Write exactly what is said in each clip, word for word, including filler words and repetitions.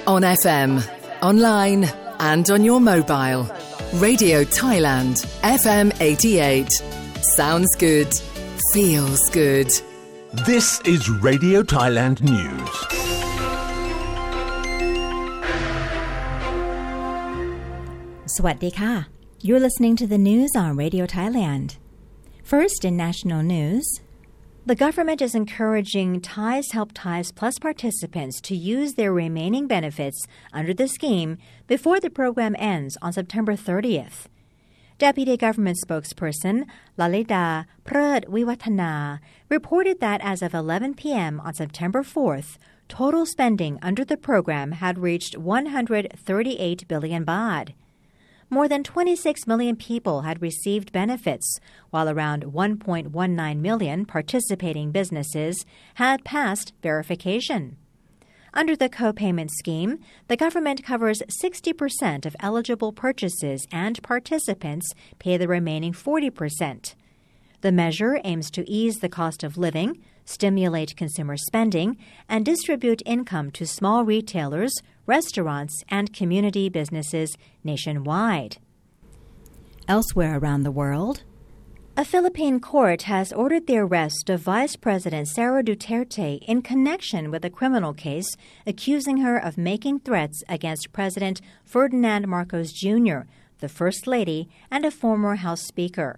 On F M, online and on your mobile. Radio Thailand, F M eighty-eight. Sounds good. Feels good. This is Radio Thailand News. Swawadee ka. You're listening to the news on Radio Thailand. First in national news, the government is encouraging Thais Help Thais Plus participants to use their remaining benefits under the scheme before the program ends on September thirtieth. Deputy Government Spokesperson Lalida Prad Viwathana reported that as of eleven p.m. on September fourth, total spending under the program had reached one hundred thirty-eight billion baht. More than twenty-six million people had received benefits, while around one point one nine million participating businesses had passed verification. Under the co-payment scheme, the government covers sixty percent of eligible purchases and participants pay the remaining forty percent. The measure aims to ease the cost of living, stimulate consumer spending, and distribute income to small retailers, restaurants, and community businesses nationwide. Elsewhere around the world, a Philippine court has ordered the arrest of Vice President Sara Duterte in connection with a criminal case accusing her of making threats against President Ferdinand Marcos Junior, the First Lady, and a former House Speaker.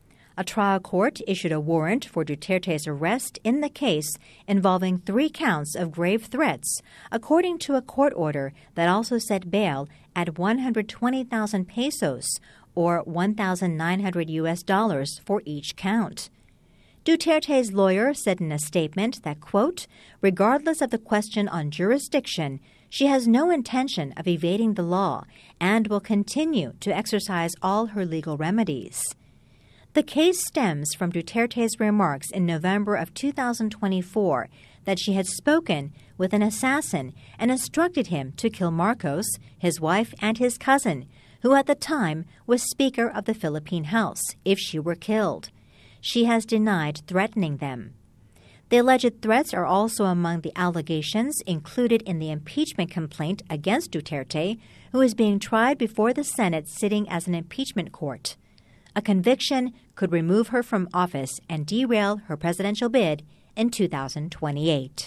A trial court issued a warrant for Duterte's arrest in the case involving three counts of grave threats, according to a court order that also set bail at one hundred twenty thousand pesos, or one thousand nine hundred U S dollars for each count. Duterte's lawyer said in a statement that, quote, regardless of the question on jurisdiction, she has no intention of evading the law and will continue to exercise all her legal remedies. The case stems from Duterte's remarks in November of two thousand twenty-four that she had spoken with an assassin and instructed him to kill Marcos, his wife, and his cousin, who at the time was Speaker of the Philippine House, if she were killed. She has denied threatening them. The alleged threats are also among the allegations included in the impeachment complaint against Duterte, who is being tried before the Senate sitting as an impeachment court. A conviction could remove her from office and derail her presidential bid in two thousand twenty-eight.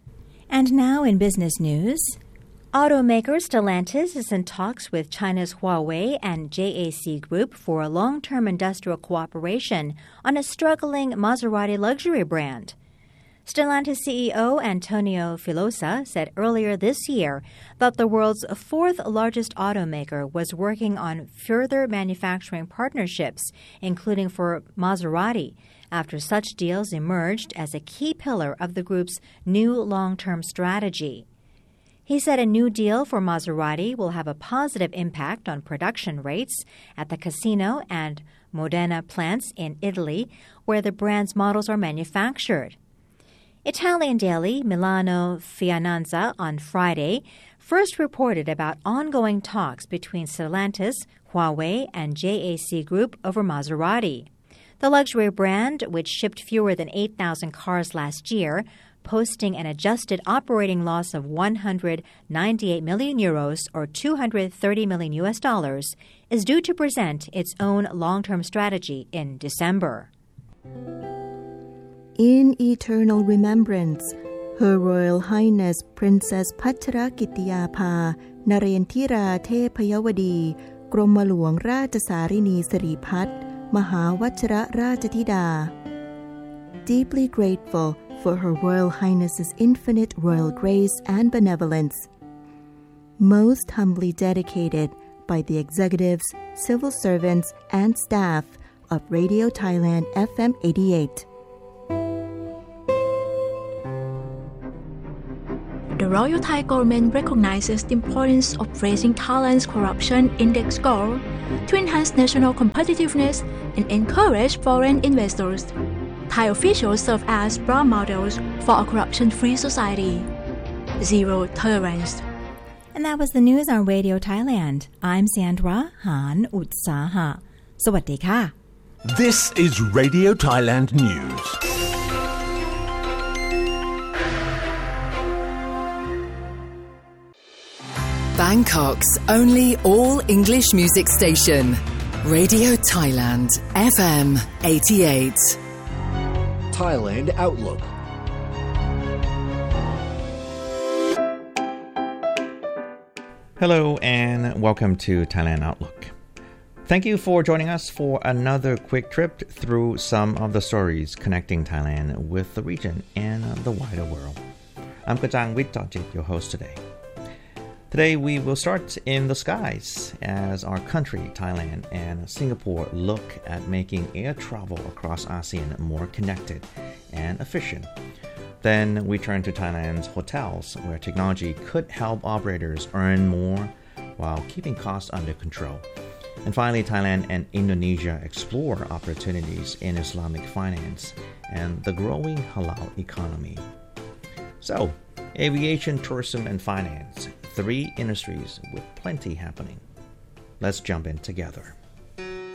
And now in business news, automaker Stellantis is in talks with China's Huawei and J A C Group for a long-term industrial cooperation on a struggling Maserati luxury brand. Stellantis C E O Antonio Filosa said earlier this year that the world's fourth largest automaker was working on further manufacturing partnerships, including for Maserati, after such deals emerged as a key pillar of the group's new long-term strategy. He said a new deal for Maserati will have a positive impact on production rates at the Casino and Modena plants in Italy, where the brand's models are manufactured. Italian daily Milano Finanza on Friday first reported about ongoing talks between Stellantis, Huawei, and J A C Group over Maserati. The luxury brand, which shipped fewer than eight thousand cars last year, posting an adjusted operating loss of one hundred ninety-eight million euros or two hundred thirty million U S dollars, is due to present its own long-term strategy in December. In eternal remembrance, Her Royal Highness Princess Pachrakitiyapha Narendra Thepayawadi กรมหลวงราชสารินีสิริพัฒน์มหาวชิรราชธิดา Deeply grateful for Her Royal Highness's infinite royal grace and benevolence. Most humbly dedicated by the executives, civil servants, and staff of Radio Thailand F M eighty-eight. The Royal Thai government recognizes the importance of raising Thailand's corruption index score to enhance national competitiveness and encourage foreign investors. Thai officials serve as role models for a corruption-free society. Zero tolerance. And that was the news on Radio Thailand. I'm Sandra Han Utsaha. Swawadee ka. This is Radio Thailand News. Bangkok's only all-English music station. Radio Thailand, F M eighty-eight. Thailand Outlook. Hello and welcome to Thailand Outlook. Thank you for joining us for another quick trip through some of the stories connecting Thailand with the region and the wider world. I'm Kajang Wittjit, your host today. Today we will start in the skies as our country, Thailand, and Singapore look at making air travel across ASEAN more connected and efficient. Then we turn to Thailand's hotels, where technology could help operators earn more while keeping costs under control. And finally, Thailand and Indonesia explore opportunities in Islamic finance and the growing halal economy. So, aviation, tourism, and finance, three industries with plenty happening. Let's jump in together.